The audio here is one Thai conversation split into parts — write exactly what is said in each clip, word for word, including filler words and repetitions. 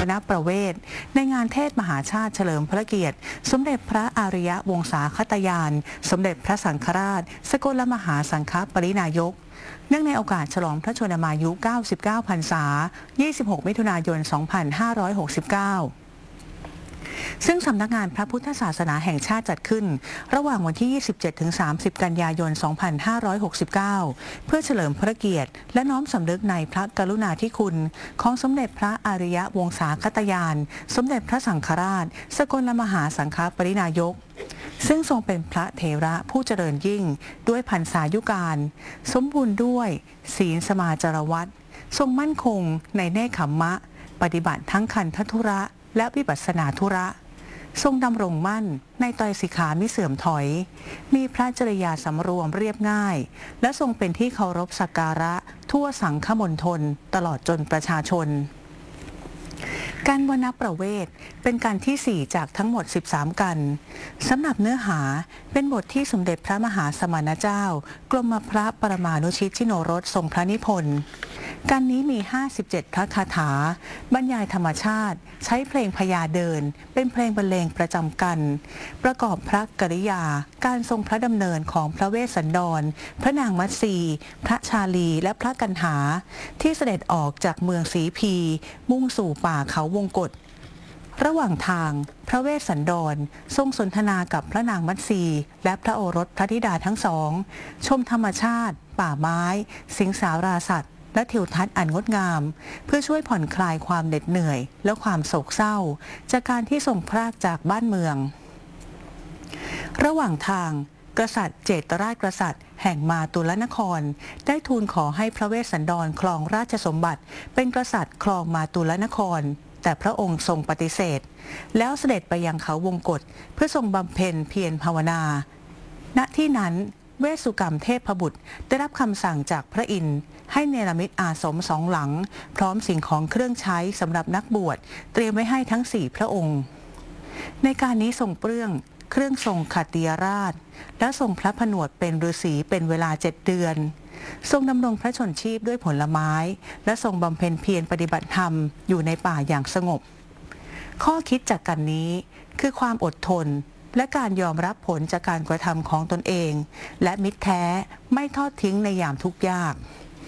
ณประเวศในงานเทศมหาชาติเฉลิมพระเกียรติสมเด็จพระอริยวงศาคตยานสมเด็จพระสังฆราชสกลมหาสังฆปรินายกเนื่องในโอกาสฉลองพระชนมายุ เก้าสิบเก้า พรรษา ยี่สิบหก มิถุนายน สองพันห้าร้อยหกสิบเก้า ซึ่งสำนักงานพระพุทธศาสนาแห่งชาติจัดขึ้นระหว่างวันที่ ยี่สิบเจ็ดถึงสามสิบ กันยายน สองพันห้าร้อยหกสิบเก้า เพื่อเฉลิมพระเกียรติและน้อมสำนึกในพระกรุณาธิคุณของสมเด็จพระอริยวงศาคตยานสมเด็จพระสังฆราชสกลมหาสังฆปรินายกซึ่งทรงเป็นพระเถระผู้เจริญยิ่งด้วยพรรษายุการสมบูรณ์ด้วยศีลสมาจารวัตรทรงมั่นคงในเนคขมมะปฏิบัติทั้งขันธธุระและวิปัสสนาธุระทรงดำรงมั่นในไตรสิกขามิเสื่อมถอยมีพระจริยาสำรวมเรียบง่ายและทรงเป็นที่เคารพสักการะทั่วสังฆมณฑลตลอดจนประชาชนการวรรณประเวทเป็นการที่สี่จากทั้งหมดสิบสามกันสำหรับเนื้อหาเป็นบทที่สมเด็จพระมหาสมณเจ้ากรมพระปรมานุชิตชิโนรสทรงพระนิพนธ์การนี้มีห้าสิบเจ็ดพระคาถาบรรยายธรรมชาติใช้เพลงพญาเดินเป็นเพลงบรรเลงประจำกันประกอบพระกริยาการทรงพระดำเนินของพระเวสสันดรพระนางมัตสีพระชาลีและพระกันหาที่เสด็จออกจากเมืองศรีพีมุ่งสู่ป่าเขาวงกฏระหว่างทางพระเวสสันดรทรงสนทนากับพระนางมัตสีและพระโอรสพระธิดาทั้งสองชมธรรมชาติป่าไม้สิงสาราสัตว์และทิวทัศน์อันงดงามเพื่อช่วยผ่อนคลายความเหน็ดเหนื่อยและความโศกเศร้าจากการที่ทรงพรากจากบ้านเมืองระหว่างทางกษัตริย์เจตราชกษัตริย์แห่งมาตุลนครได้ทูลขอให้พระเวสสันดรครองราชสมบัติเป็นกษัตริย์ครองมาตุลนครแต่พระองค์ทรงปฏิเสธแล้วเสด็จไปยังเขาวงกฏเพื่อทรงบำเพ็ญเพียรภาวนาณที่นั้นเวสสุกรรมเทพบุตรได้รับคำสั่งจากพระอินทร์ให้เนรมิตอาสมสองหลังพร้อมสิ่งของเครื่องใช้สำหรับนักบวชเตรียมไว้ให้ทั้งสี่พระองค์ในการนี้ทรงเปลื้องเครื่องทรงขัตติยราชและทรงพระผนวดเป็นฤาษีเป็นเวลาเจ็ดเดือนทรงดำรงพระชนชีพด้วยผลไม้และทรงบำเพ็ญเพียรปฏิบัติธรรมอยู่ในป่าอย่างสงบข้อคิดจากกันนี้คือความอดทนและการยอมรับผลจากการกระทำของตนเองและมิตรแท้ไม่ทอดทิ้งในยามทุกข์ยาก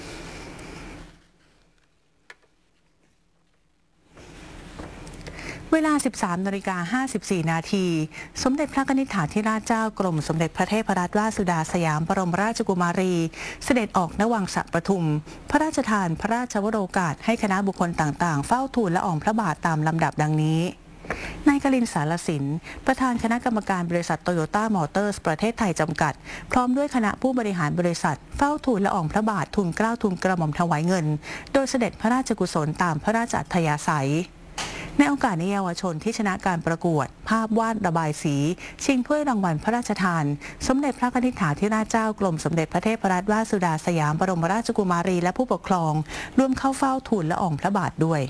เวลา สิบสามนาฬิกาห้าสิบสี่ นาทีสมเด็จพระนิธิถาธิราชเจ้ากรมสมเด็จพระเทพรัตนราชสุดาสยามบรมราชกุมารีเสด็จออกณวังสะปทุมพระราชทานพระราชวโรกาสให้คณะบุคคลต่างๆเฝ้าทูลละอองพระบาทตามลำดับดังนี้นายกลินสารสินประธานคณะกรรมการบริษัทโตโยต้ามอเตอร์สประเทศไทยจำกัดพร้อมด้วยคณะผู้บริหารบริษัทเฝ้าทูลละอองพระบาททูลเกล้าทูลกระหม่อมถวายเงินโดยเสด็จพระราชกุศลตามพระราชอัธยาศัยในโอกาสนี้เยาวชนที่ชนะการประกวดภาพวาดระบายสีชิงถ้วยรางวัลพระราชทานสมเด็จพระนิธิถาธิราชเจ้ากรมสมเด็จพระเทพรัตนราชสุดาสยามบรมราชกุมารีและผู้ปกครองร่วมเข้าเฝ้าทูลละอองพระบาทด้วย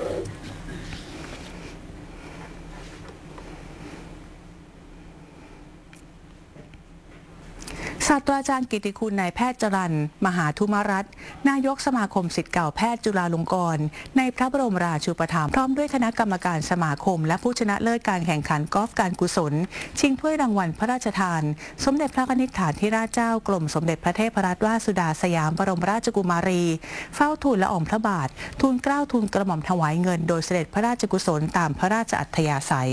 ศาสตราจารย์กิติคุณนายแพทย์จรัญมหาธุมรัตน์นายกสมาคมศิษย์เก่าแพทย์จุฬาลงกรณ์ในพระบรมราชูปถัมภ์พร้อมด้วยคณะกรรมการสมาคมและผู้ชนะเลิศการแข่งขันกอล์ฟการกุศลชิงถ้วยรางวัลพระราชทานสมเด็จพระนิธิถาธิราชเจ้ากรมสมเด็จพระเทพรัตนราชสุดาสยามบรมราชกุมารีเฝ้าทูลละอองพระบาททูลเกล้าทูลกระหม่อมถวายเงินโดยเสด็จพระราชกุศลตามพระราชอัธยาศัย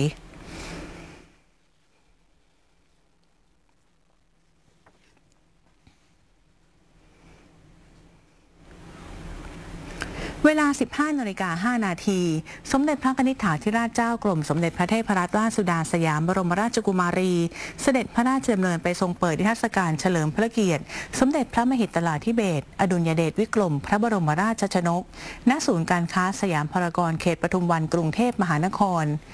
เวลา สิบห้านาฬิกาห้า นาทีสมเด็จพระนิธิถาธิราชเจ้ากรมสมเด็จพระเทพรัตนราชสุดาสยามบรมราชกุมารีเสด็จพระราชดำเนินไปทรงเปิดนิทรรศการเฉลิมพระเกียรติสมเด็จพระมหิดลาธิเบศรอดุลยเดชวิกรมพระบรมราชชนกณศูนย์การค้าสยามพารากอนเขตปทุมวันกรุงเทพมหานคร